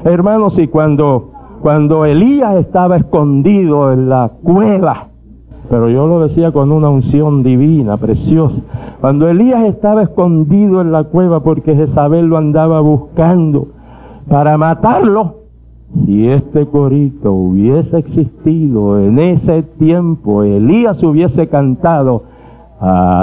Hermanos, y cuando Elías estaba escondido en la cueva, pero yo lo decía con una unción divina, preciosa, cuando Elías estaba escondido en la cueva porque Jezabel lo andaba buscando para matarlo, si este corito hubiese existido en ese tiempo, Elías hubiese cantado: